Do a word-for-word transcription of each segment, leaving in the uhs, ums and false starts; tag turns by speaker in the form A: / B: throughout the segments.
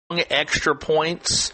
A: extra points?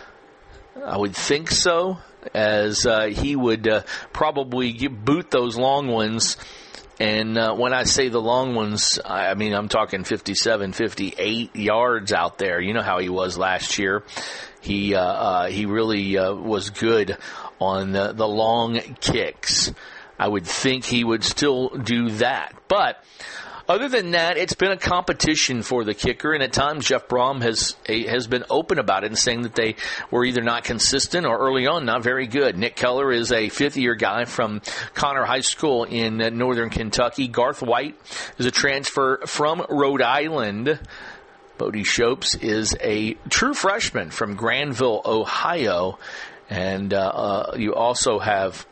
A: I would think so, as uh, he would uh, probably get, boot those long ones. And uh, when I say the long ones, I mean I'm talking fifty-seven, fifty-eight yards out there. You know how he was last year. He uh, uh, he really uh, was good on the, the long kicks. I would think he would still do that. But other than that, it's been a competition for the kicker, and at times Jeff Brom has has been open about it and saying that they were either not consistent or early on not very good. Nick Keller is a fifth-year guy from Connor High School in northern Kentucky. Garth White is a transfer from Rhode Island. Bodie Shopes is a true freshman from Granville, Ohio. And uh, uh, you also have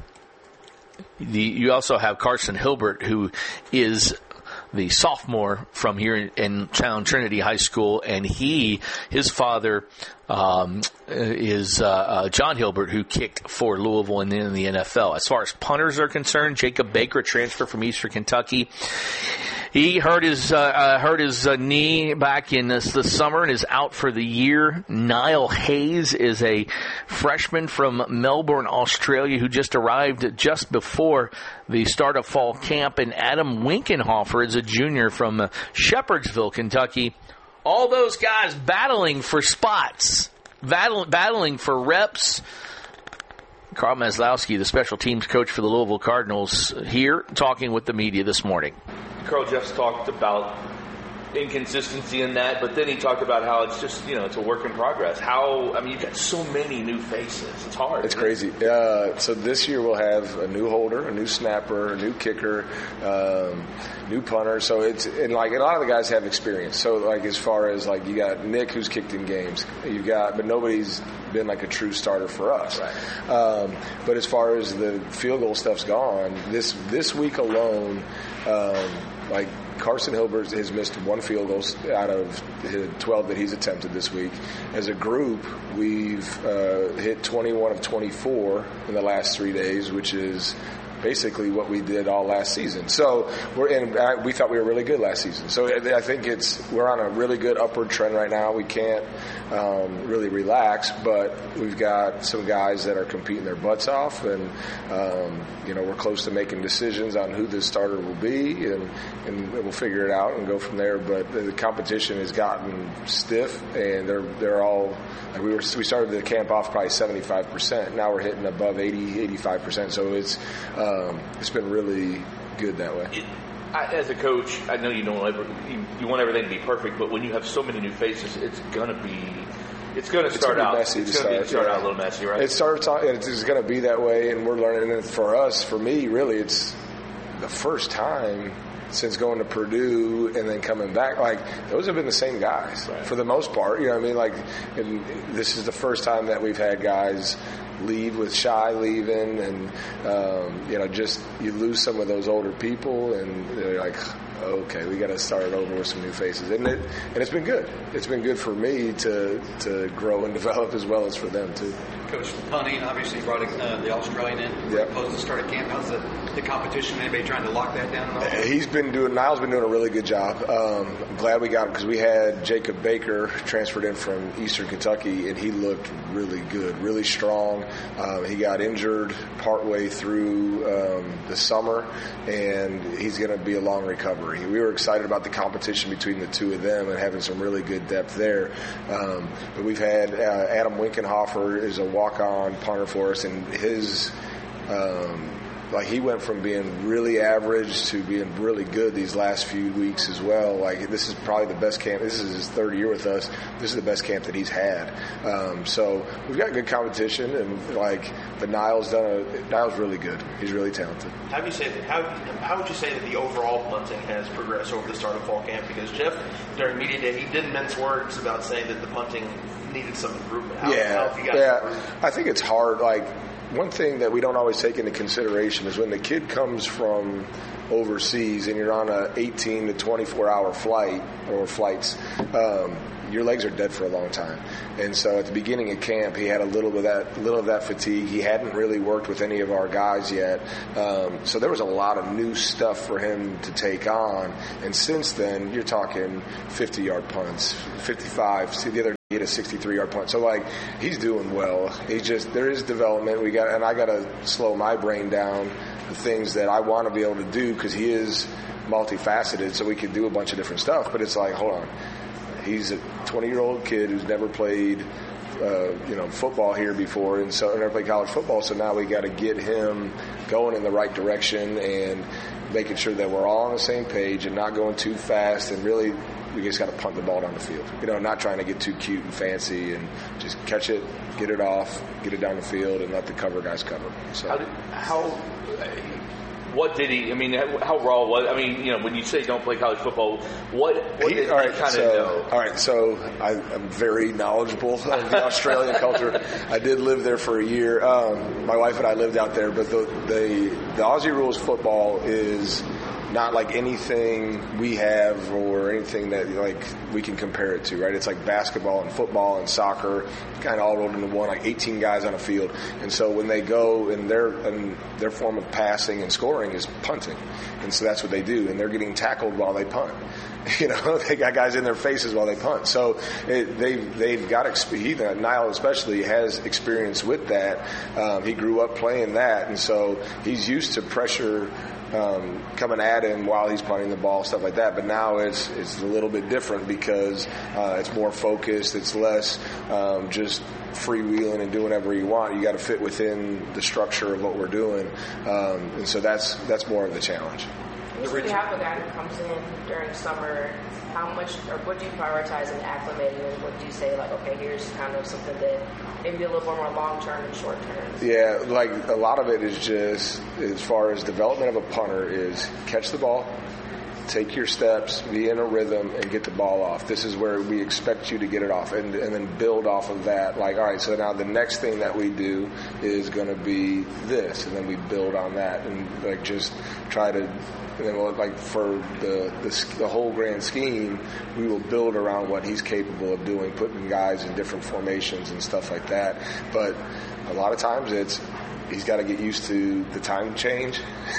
A: the you also have Carson Hilbert, who is the sophomore from here in town, Trinity High School, and he, his father, um, is uh, uh, John Hilbert, who kicked for Louisville and then in the N F L. As far as punters are concerned, Jacob Baker, transfer from Eastern Kentucky. He hurt his uh, uh, hurt his uh, knee back in this, the summer and is out for the year. Niall Hayes is a freshman from Melbourne, Australia, who just arrived just before the start of fall camp. And Adam Winkenhofer is a junior from uh, Shepherdsville, Kentucky. All those guys battling for spots, battle, battling for reps. Carl Maslowski, the special teams coach for the Louisville Cardinals, here talking with the media this morning. Carl Jeffs talked about inconsistency in that, but then he talked about how it's just, you know, it's a work in progress. How, I mean, you've got so many new faces. It's hard.
B: It's crazy. Uh, so this year we'll have a new holder, a new snapper, a new kicker, um, new punter. So it's, and like a lot of the guys have experience. So like as far as like you got Nick who's kicked in games, you've got, but nobody's been like a true starter for us.
A: Right.
B: Um, but as far as the field goal stuff's gone, this, this week alone, um, like Carson Hilbert has missed one field goal out of the twelve that he's attempted this week. As a group, we've uh, hit twenty-one of twenty-four in the last three days, which is basically what we did all last season. So we're in, we thought we were really good last season. So I think it's we're on a really good upward trend right now. We can't um, really relax, but we've got some guys that are competing their butts off, and um, you know we're close to making decisions on who the starter will be, and, and we'll figure it out and go from there. But the competition has gotten stiff, and they're they're all like we were we started the camp off probably seventy-five percent. Now we're hitting above eighty, eighty-five percent. So it's um, it's been really good that way.
A: It, I, as a coach, I know you don't ever you, you want everything to be perfect, but when you have so many new faces, it's gonna be it's gonna start
B: it's gonna
A: out
B: messy
A: it's
B: to
A: gonna
B: start,
A: be, start
B: yeah.
A: out a little messy, right?
B: It starts out, it's, it's gonna be that way, and we're learning. And for us, for me, really, it's the first time since going to Purdue and then coming back, like those have been the same guys
A: right.
B: for the most part. You know what I mean? Like, and this is the first time that we've had guys leave with Shy leaving, and um, you know, just you lose some of those older people, and they're like, okay, we got to start over with some new faces, and it and it's been good. It's been good for me to to grow and develop as well as for them too.
C: Coach, punting, obviously you brought uh, the Australian in
B: yep.
C: close to start of camp. How's the, the competition? Anybody trying to lock that down?
B: Uh, he's been doing. Niall's been doing a really good job. Um, I'm glad we got him because we had Jacob Baker transferred in from Eastern Kentucky, and he looked really good, really strong. Um, he got injured partway through um, the summer, and he's going to be a long recovery. We were excited about the competition between the two of them and having some really good depth there. Um, but we've had uh, Adam Winkenhofer is a walk-on punter for us, and his um, like he went from being really average to being really good these last few weeks as well. Like this is probably the best camp. This is his third year with us. This is the best camp that he's had. Um, so we've got good competition, and like, but Niall's done a, Niall's really good. He's really talented.
D: How do you say that? How how would you say that the overall punting has progressed over the start of fall camp? Because Jeff, during media day, he did mince words about saying that the punting needed some improvement. How,
B: yeah,
D: how have you guys
B: yeah.
D: improved?
B: I think it's hard. Like, one thing that we don't always take into consideration is when the kid comes from overseas and you're on a eighteen to twenty-four hour flight or flights, um, your legs are dead for a long time. And so at the beginning of camp, he had a little bit of that, little of that fatigue. He hadn't really worked with any of our guys yet. Um, so there was a lot of new stuff for him to take on. And since then, you're talking fifty-yard punts, fifty-five. See, the other he had a sixty-three-yard punt. So, like, he's doing well. He just, there is development. We got, and I got to slow my brain down the things that I want to be able to do because he is multifaceted, so we can do a bunch of different stuff. But it's like, hold on. He's a twenty-year-old kid who's never played, uh, you know, football here before, and so never played college football. So now we got to get him going in the right direction and making sure that we're all on the same page and not going too fast, and really we just got to punt the ball down the field. You know, not trying to get too cute and fancy, and just catch it, get it off, get it down the field, and let the cover guys cover. So
A: how, did, how what did he? I mean, how raw was? I mean, you know, when you say don't play college football, what, what
B: he,
A: did
B: all right,
A: he kind
B: so,
A: of know?
B: All right, so I, I'm very knowledgeable of the Australian culture. I did live there for a year. Um, my wife and I lived out there, but the the, the Aussie rules football is not like anything we have or anything that like we can compare it to, right? It's like basketball and football and soccer kind of all rolled into one, like eighteen guys on a field. And so when they go and their and their form of passing and scoring is punting. And so that's what they do. And they're getting tackled while they punt. You know, they got guys in their faces while they punt. So it, they've, they've got, he, Niall especially, has experience with that. Um, he grew up playing that. And so he's used to pressure Um, coming at him while he's punting the ball, stuff like that. But now it's it's a little bit different because uh, it's more focused. It's less um, just freewheeling and doing whatever you want. You got to fit within the structure of what we're doing, um, and so that's that's more of the challenge.
E: Usually you have a guy who comes in during summer. How much, or what do you prioritize in acclimating, and what do you say, like, okay, here's kind of something that maybe a little bit more long-term and short-term?
B: Yeah, like a lot of it is just, as far as development of a punter, is catch the ball, take your steps, be in a rhythm, and get the ball off. This is where we expect you to get it off, and, and then build off of that. Like, all right, so now the next thing that we do is going to be this, and then we build on that, and like just try to. And then, like, for the, the the whole grand scheme, we will build around what he's capable of doing, putting guys in different formations and stuff like that. But a lot of times it's he's got to get used to the time change.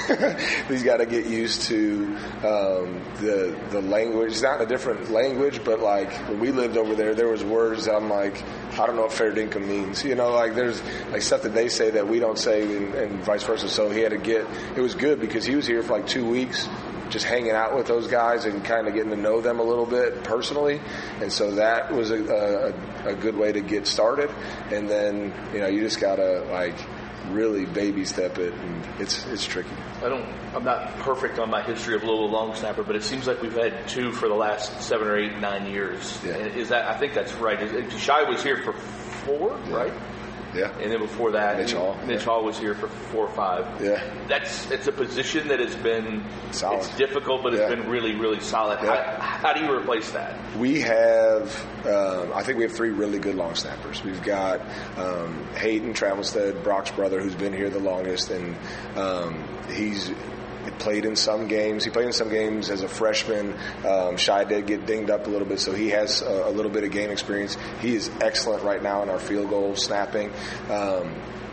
B: He's got to get used to um, the the language. It's not a different language, but like when we lived over there, there was words that I'm like, I don't know what fair dinkum means. You know, like there's like stuff that they say that we don't say, and, and vice versa. So he had to get. It was good because he was here for like two weeks. Just hanging out with those guys and kind of getting to know them a little bit personally. And so that was a, a, a good way to get started. And then, you know, you just got to, like, really baby step it, and it's it's tricky.
A: I don't, I'm not perfect on my history of Louisville long snapper, but it seems like we've had two for the last seven or eight, nine years.
B: Yeah.
A: Is that, I think that's right. Shai was here for four,
B: yeah.
A: right?
B: Yeah.
A: And then before that,
B: Mitch Hall.
A: Mitch
B: yeah.
A: Hall was here for four or five.
B: Yeah.
A: That's it's a position that has been
B: solid.
A: It's difficult, but
B: yeah.
A: it's been really, really solid.
B: Yeah.
A: How, how do you replace that?
B: We have, um, I think we have three really good long snappers. We've got um, Hayden Travelstead, Brock's brother, who's been here the longest, and um, he's played in some games. He played in some games as a freshman. Um, Shai did get dinged up a little bit, so he has a, a little bit of game experience. He is excellent right now in our field goal snapping. Um,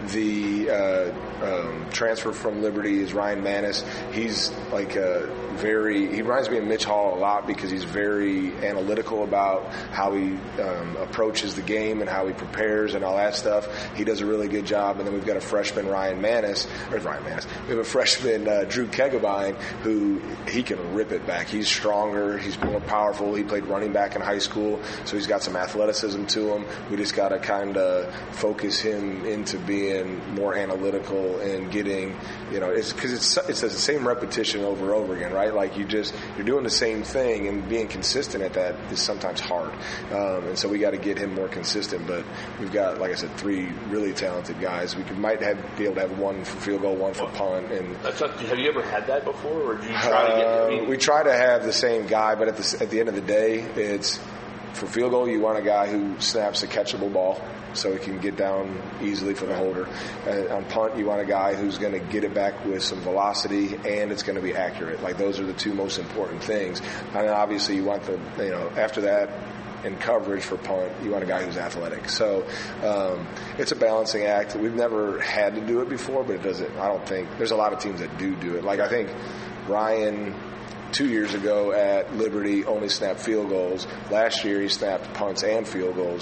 B: the uh, um, transfer from Liberty is Ryan Manis. He's like a very, he reminds me of Mitch Hall a lot because he's very analytical about how he um, approaches the game and how he prepares and all that stuff. He does a really good job. And then we've got a freshman, Ryan Manis, or Ryan Manis. We have a freshman, uh, Drew Kegabine, who he can rip it back. He's stronger. He's more powerful. He played running back in high school, so he's got some athleticism to him. We just got to kind of focus him into being more analytical and getting, you know, it's because it's it's the same repetition over and over again, right? Like you just you're doing the same thing, and being consistent at that is sometimes hard. Um, and so we got to get him more consistent. But we've got, like I said, three really talented guys. We could might have be able to have one for field goal, one for punt. And
A: That's not, have you ever had that before, or do you try to get?
B: uh,
A: I mean,
B: we try to have the same guy, but at the at the end of the day, it's for field goal. You want a guy who snaps a catchable ball, so he can get down easily for the holder. And on punt, you want a guy who's going to get it back with some velocity, and it's going to be accurate. Like, those are the two most important things. And obviously, you want the, you know, after that, in coverage for punt, you want a guy who's athletic. So um, it's a balancing act. We've never had to do it before, but it doesn't. I don't think there's a lot of teams that do do it. Like I think Ryan two years ago at Liberty only snapped field goals. Last year he snapped punts and field goals.